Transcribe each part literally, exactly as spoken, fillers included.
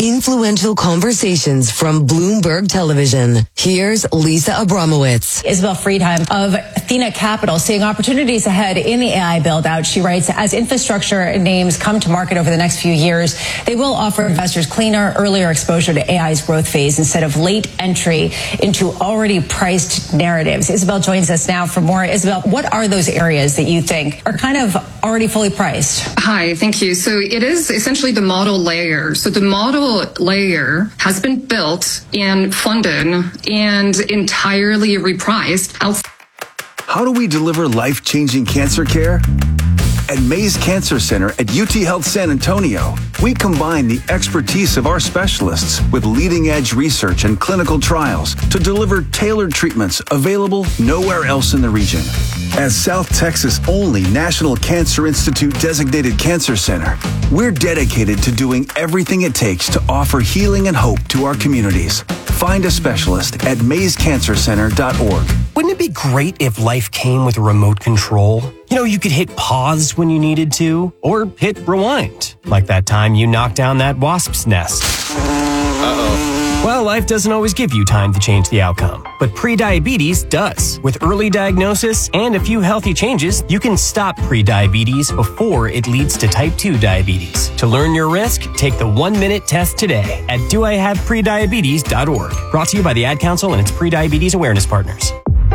Influential conversations from Bloomberg Television. Here's Lisa Abramowitz. Isabel Friedheim of Athena Capital seeing opportunities ahead in the A I build-out. She writes, as infrastructure names come to market over the next few years, they will offer investors cleaner, earlier exposure to A I's growth phase instead of late entry into already priced narratives. Isabel joins us now for more. Isabel, what are those areas that you think are kind of already fully priced? Hi, thank you. So it is essentially the model layer. So the model layer has been built and funded and entirely repriced. How do we deliver life-changing cancer care? At Mays Cancer Center at U T Health San Antonio, we combine the expertise of our specialists with leading-edge research and clinical trials to deliver tailored treatments available nowhere else in the region. As South Texas' only National Cancer Institute designated cancer center, we're dedicated to doing everything it takes to offer healing and hope to our communities. Find a specialist at mays cancer center dot org. Wouldn't it be great if life came with a remote control? You know, you could hit pause when you needed to, or hit rewind, like that time you knocked down that wasp's nest. Uh-oh. Well, life doesn't always give you time to change the outcome, but prediabetes does. With early diagnosis and a few healthy changes, you can stop prediabetes before it leads to type two diabetes. To learn your risk, take the one-minute test today at do I have prediabetes dot org. Brought to you by the Ad Council and its Prediabetes Awareness Partners.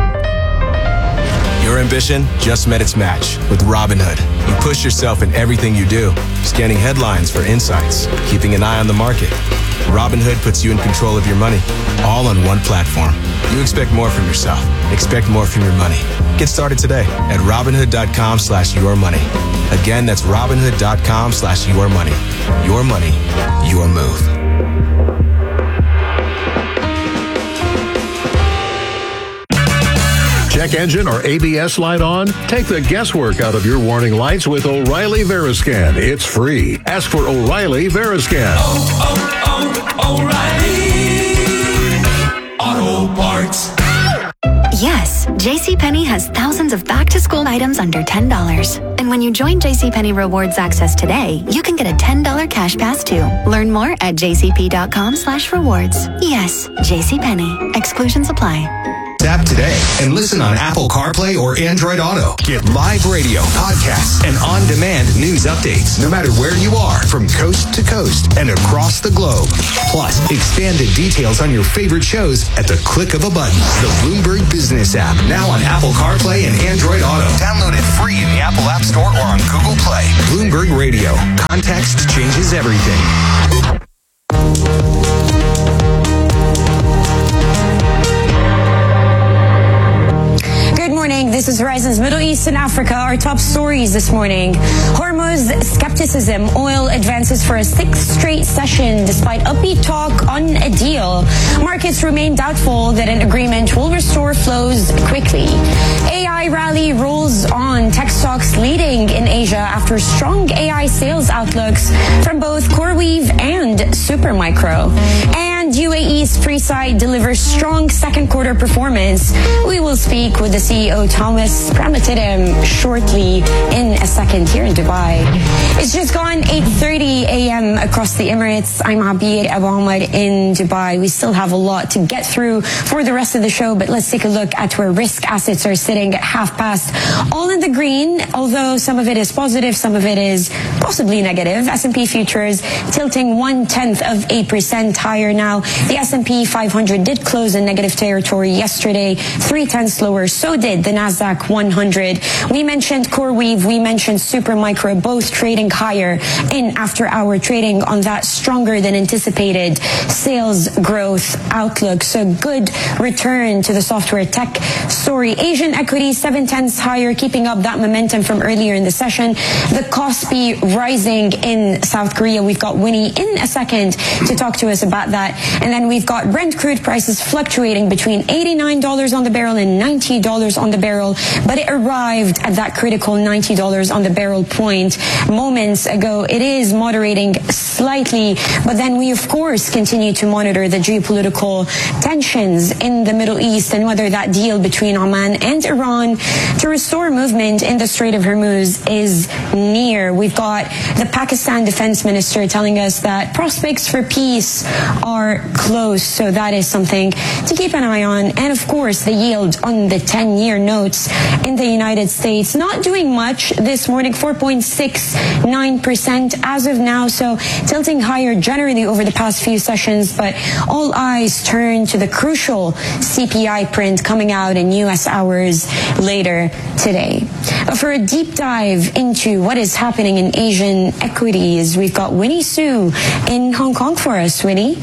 Your ambition just met its match with Robinhood. You push yourself in everything you do, scanning headlines for insights, keeping an eye on the market. Robinhood puts you in control of your money, all on one platform. You expect more from yourself. Expect more from your money. Get started today at Robinhood.com slash your money. Again, that's Robinhood.com slash your money. Your money, your move. Check engine or A B S light on? Take the guesswork out of your warning lights with O'Reilly Veriscan. It's free. Ask for O'Reilly Veriscan. Oh, oh, oh, O'Reilly Auto Parts. Yes, JCPenney has thousands of back-to-school items under ten dollars. And when you join JCPenney Rewards Access today, you can get a ten dollars cash pass too. Learn more at jcp.com slash rewards. Yes, JCPenney. Exclusions apply. Tap today and listen on Apple CarPlay or Android Auto. Get live radio, podcasts, and on-demand news updates no matter where you are from coast to coast and across the globe. Plus, expanded details on your favorite shows at the click of a button. The Bloomberg Business app, now on Apple CarPlay and Android Auto. Download it free in the Apple App Store or on Google Play. Bloomberg Radio. Context changes everything. This is Horizon's Middle East and Africa. Our top stories this morning. Hormuz skepticism. Oil advances for a sixth straight session despite upbeat talk on a deal. Markets remain doubtful that an agreement will restore flows quickly. A I rally rolls on. Tech stocks leading in Asia after strong A I sales outlooks from both CoreWeave and Supermicro. And U A E's Freeside delivers strong second quarter performance. We will speak with the C E O Thomas Pramatidam shortly in a second here in Dubai. It's just gone eight thirty a.m. across the Emirates. I'm Abir Abu Ahmad in Dubai. We still have a lot to get through for the rest of the show, but let's take a look at where risk assets are sitting at half past. All in the green, although some of it is positive, some of it is possibly negative. S and P futures tilting one-tenth of a percent higher now. The S and P five hundred did close in negative territory yesterday, three-tenths lower. So did the Nasdaq one hundred. We mentioned CoreWeave, we mentioned Supermicro, both trading higher in after-hour trading on that stronger than anticipated sales growth outlook. So good return to the software tech story. Asian equities, seven-tenths higher, keeping up that momentum from earlier in the session. The Kospi rising in South Korea. We've got Winnie in a second to talk to us about that. And then we've got Brent crude prices fluctuating between eighty-nine dollars on the barrel and ninety dollars on the barrel, but it arrived at that critical ninety dollars on the barrel point moments ago. It is moderating slightly, but then we of course continue to monitor the geopolitical tensions in the Middle East and whether that deal between Oman and Iran to restore movement in the Strait of Hormuz is near. We've got the Pakistan defense minister telling us that prospects for peace are close, so that is something to keep an eye on. And of course, the yield on the ten-year notes in the United States not doing much this morning, four point six nine percent as of now, so tilting higher generally over the past few sessions, but all eyes turn to the crucial C P I print coming out in U S hours later today. But for a deep dive into what is happening in Asian equities, we've got Winnie Su in Hong Kong for us. Winnie?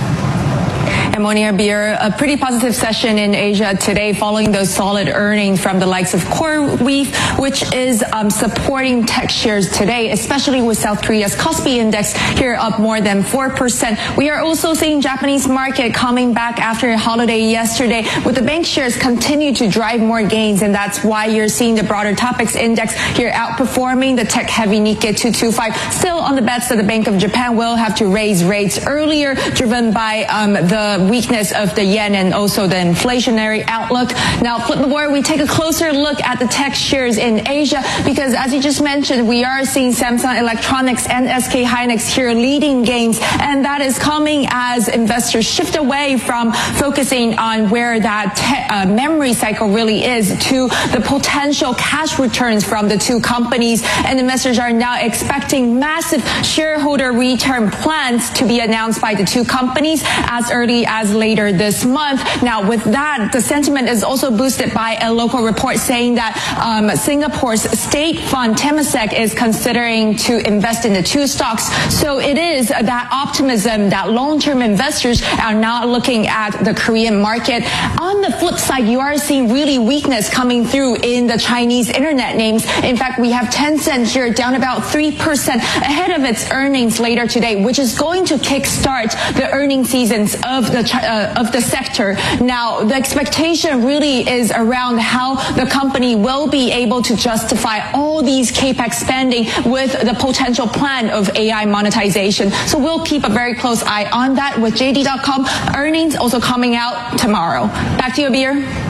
And Monia Beer, a pretty positive session in Asia today following those solid earnings from the likes of CoreWeave, which is um, supporting tech shares today, especially with South Korea's Kospi index here up more than four percent. We are also seeing Japanese market coming back after a holiday yesterday, with the bank shares continue to drive more gains, and that's why you're seeing the broader Topix index here outperforming the tech-heavy Nikkei two twenty-five. Still on the bets that the Bank of Japan will have to raise rates earlier, driven by um, the weakness of the yen and also the inflationary outlook. Now, flip the board, we take a closer look at the tech shares in Asia, because as you just mentioned, we are seeing Samsung Electronics and S K Hynix here leading gains, and that is coming as investors shift away from focusing on where that te- uh, memory cycle really is to the potential cash returns from the two companies, and investors are now expecting massive shareholder return plans to be announced by the two companies as early as later this month. Now, with that, the sentiment is also boosted by a local report saying that um, Singapore's state fund Temasek is considering to invest in the two stocks. So it is that optimism that long-term investors are now looking at the Korean market. On the flip side, you are seeing really weakness coming through in the Chinese internet names. In fact, we have Tencent here down about three percent ahead of its earnings later today, which is going to kickstart the earning seasons of the uh, of the sector. Now, the expectation really is around how the company will be able to justify all these capex spending with the potential plan of A I monetization. So we'll keep a very close eye on that, with J D dot com earnings also coming out tomorrow. Back to you, Abir.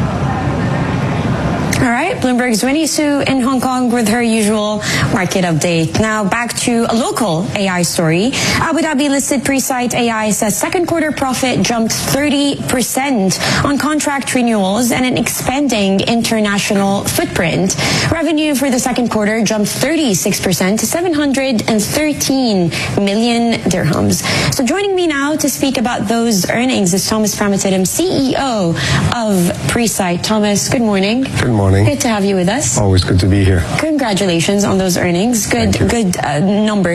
All right, Bloomberg's Winnie Su in Hong Kong with her usual market update. Now back to a local A I story. Abu Dhabi-listed Presight A I says second quarter profit jumped thirty percent on contract renewals and an expanding international footprint. Revenue for the second quarter jumped thirty-six percent to seven hundred thirteen million dirhams. So joining me now to speak about those earnings is Thomas Pramatiddam, C E O of Presight. Thomas, good morning. Good morning. Good to have you with us. Always good to be here. Congratulations on those earnings. Good, good uh, numbers.